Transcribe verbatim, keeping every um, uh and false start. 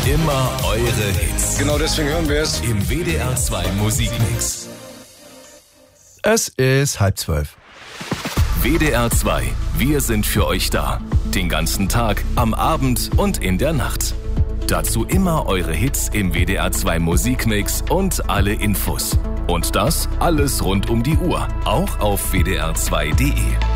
Immer eure Hits. Genau deswegen hören wir es. Im W D R zwei Musikmix. Es ist halb zwölf. W D R zwei. Wir sind für euch da. Den ganzen Tag, am Abend und in der Nacht. Dazu immer eure Hits im W D R zwei Musikmix und alle Infos. Und das alles rund um die Uhr. Auch auf W D R zwei punkt de.